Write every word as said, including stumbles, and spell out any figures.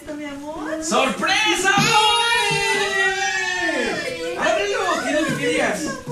esto, mi amor? ¡Sorpresa, amor! ¡Ábrelo! ¿Qué es lo que querías?